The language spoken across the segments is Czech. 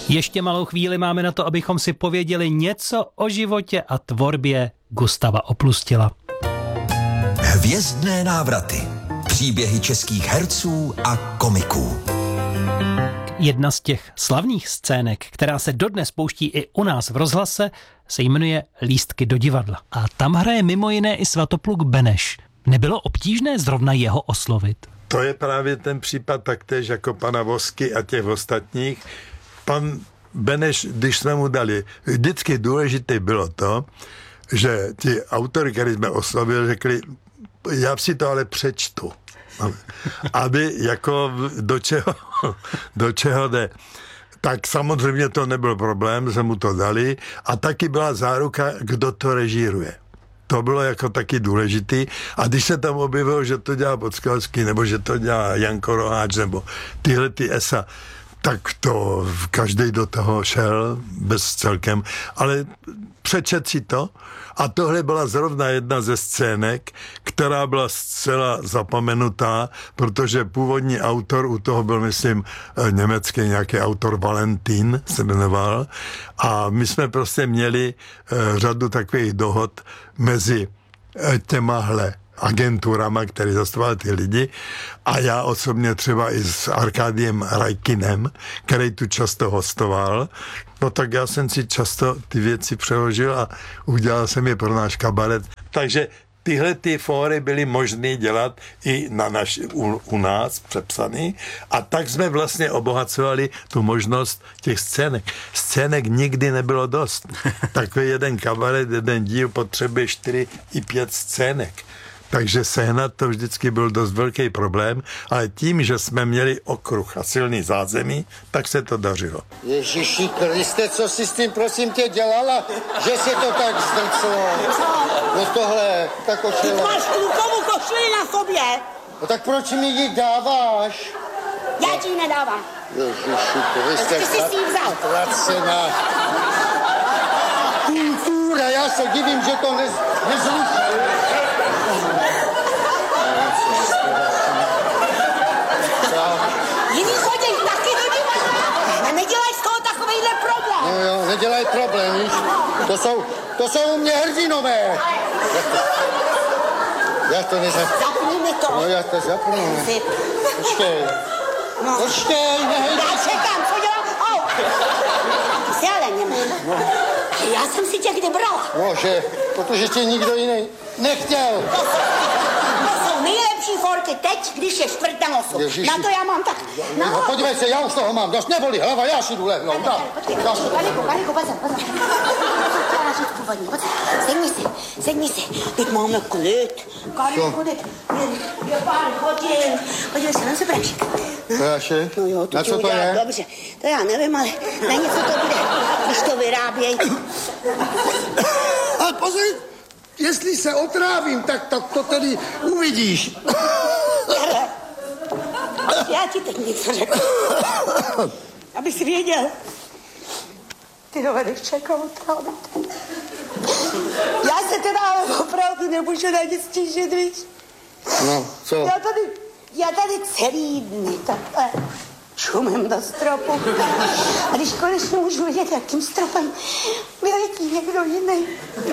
Ještě malou chvíli máme na to, abychom si pověděli něco o životě a tvorbě Gustava Oplustila. Hvězdné návraty. Příběhy českých herců a komiků. Jedna z těch slavných scének, která se dodnes pouští i u nás v rozhlase, se jmenuje Lístky do divadla. A tam hraje mimo jiné i Svatopluk Beneš. Nebylo obtížné zrovna jeho oslovit? To je právě ten případ taktéž jako pana Vosky a těch ostatních. Pan Beneš, když jsme mu dali, vždycky důležité bylo to, že ti autory, který jsme oslovili, řekli, já si to ale přečtu. Aby jako do čeho jde. Tak samozřejmě to nebyl problém, že mu to dali a taky byla záruka, kdo to režíruje. To bylo jako taky důležitý. A když se tam objevilo, že to dělá Podskalský, nebo že to dělá Janko Roháč, nebo tyhle ty ESA, tak to každý do toho šel bez celkem. Ale přečet si to. A tohle byla zrovna jedna ze scének, která byla zcela zapomenutá, protože původní autor u toho byl, myslím, německý nějaký autor Valentín se jmenoval. A my jsme prostě měli řadu takových dohod mezi těmahle agenturama, který zastupoval ty lidi, a já osobně třeba i s Arkádiem Rajkinem, který tu často hostoval, no tak já jsem si často ty věci přeložil a udělal jsem je pro náš kabaret. Takže tyhle ty fóry byly možné dělat i u nás přepsaný a tak jsme vlastně obohacovali tu možnost těch scének. Scének nikdy nebylo dost. Takový jeden kabaret, jeden díl potřebuje 4 i 5 scének. Takže sehnat to vždycky byl dost velký problém, ale tím, že jsme měli okruh a silný zázemí, tak se to dařilo. Ježíši Kriste, co jsi s tím, prosím tě, dělala, že se to tak zdrclo? No tohle, ta košile. Ty máš klukovou košili na sobě. No tak proč mi ji dáváš? Já ti ji nedávám. Ježíši Kriste, ty jsi si ji vzal. Vracena. Kultura, já se divím, že to nezruší. Jiný chodí taky do divadla. A nedělaj z toho takovejhle problém. No jo, nedělaj problém, víš? To jsou u mě hrdinové. Já to nezapnu. Zapni mi to. No já to zapnu. Počkej. No. Počkej, nehej. Já čekám, co dělám. Au. Ty jsi ale nemá. No. Já jsem si tě kdy brala. No, protože tě nikdo jiný nechtěl. To jsou nejlepší forky teď, když je 4:08. Ježiši. Na to já mám tak. No, podívej se, já už toho mám dost, neboli hlava, já si jdu lehnout. Kariku, pozor. Sedni si. Teď máme klid. Kariku, je pár hodin. Podívej se, na sebrášek. Tojáši, No jo, na co to je? Dobře, to já nevím, ale na něco to bude, když to vyráběj. Ale pozor, jestli se otrávím, tak to tedy uvidíš. Já ti teď něco řeknu. Aby si věděl. Ty dovedeš čekat otrávit. Já se teda opravdu nemůžu na nic stížit, víš? No, co? Já tady celý dny takhle čumím do stropu. A když konečně můžu vidět, jakým stropem vyletí někdo jiný.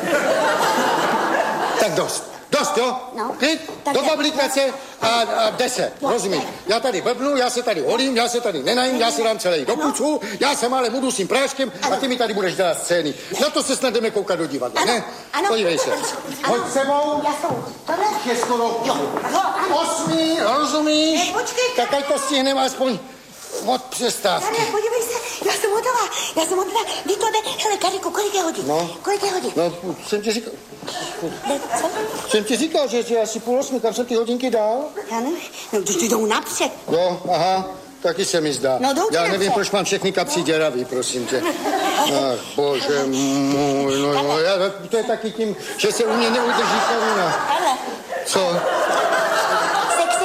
Tak dost, jo? No. Klid, Tak do já- publikace a 10, rozumíš? Já tady blbnu, já se tady holím, já se tady nenajím, já si dám celý do pucu, já se ale budu s tím práškem a ty mi tady budeš dělat scény. Na to se snad jdeme koukat do divadla, ne? Ano. Podívej se. Hoď sebou. Já jsou. Tohle? Je skoro Ano. 8, rozumíš? Ne, počkej. Tak ať to stihneme aspoň od přestávky. Ne, podívej se, já jsem hotová. Ví to jde. Hele, Kariku, kolik je hodin? No. Kolik je hodin? No, jsem ti říkal, Ne, co? jsem ti říkal, že je asi 7:30, kam jsem ty hodinky dal? Já nevím. No, ty jdou napřed. Jo, aha, taky se mi zdá. No, jdou ti já nevím, napřed. proč mám všechny kapsy děravý, prosím tě. Ach, bože můj, no, to je taky tím, že se u mě neudrží koruna. Hele, Co? sexy?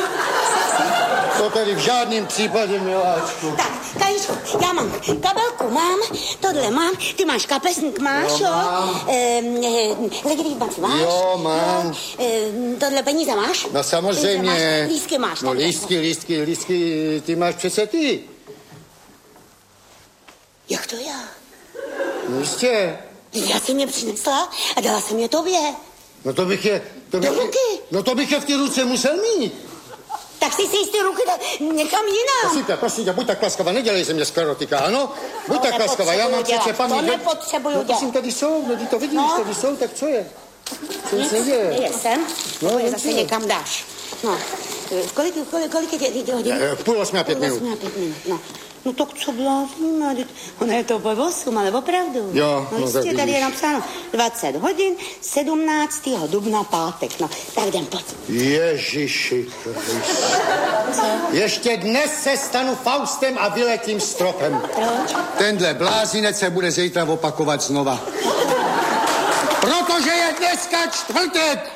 To tady v žádném případě, miláčku. Tak, Kajíčku, já mám kabelku, mám, tohle mám, ty máš kapesník, máš, Jo, mám. Legitimizaci máš? Jo, mám. Tohle peníze máš? No samozřejmě. Lístky máš. No takhle. lístky, ty máš přece ty. Jistě. Já jsem je přinesla a dala jsem je tobě. No to bych je... to bych je v ty ruce musel mít. Tak si ty ruky někam jinam. Prosím tě, buď tak laskavá, nedělej ze mě sklerotika, ano? Buď tak laskavá, já mám přece paměť. To nepotřebuju dělat. Prosím, tady jsou, no ty to vidíš, tady jsou, tak co je? Co se děje? Jsem, to je zase někam dáš. No, kolik je ty hodin? 7:30 minut. 7:30 minut, no. No tak co blázníme, ono je to po 8, ale opravdu. Jo, no tak jistě, tady je napsáno 20 hodin, 17. dubna pátek, no, tak jdem, pojď. Ježiši Kriste. Ještě dnes se stanu Faustem a vyletím stropem. Proč? Tenhle blázinec se bude zítra opakovat znova. Protože je dneska čtvrtek!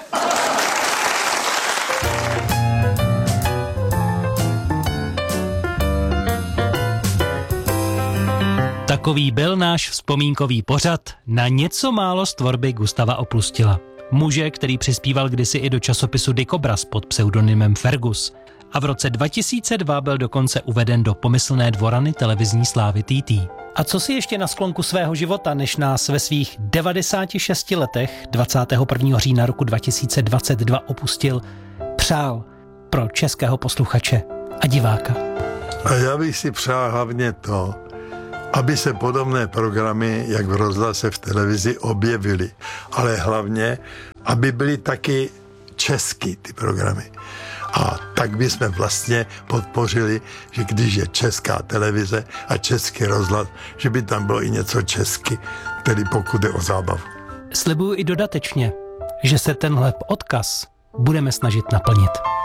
Takový byl náš vzpomínkový pořad na něco málo z tvorby Gustava Opustila. Muže, který přispíval kdysi i do časopisu Dikobraz pod pseudonymem Fergus. A v roce 2002 byl dokonce uveden do pomyslné dvorany televizní slávy TT. A co si ještě na sklonku svého života, než nás ve svých 96 letech 21. října roku 2022 opustil, přál pro českého posluchače a diváka? A já bych si přál hlavně to, aby se podobné programy, jak v rozhlase, v televizi, objevily. Ale hlavně, aby byly taky česky ty programy. A tak bychom vlastně podpořili, že když je česká televize a český rozhlas, že by tam bylo i něco česky, tedy pokud je o zábavu. Slibuju i dodatečně, že se tenhle odkaz budeme snažit naplnit.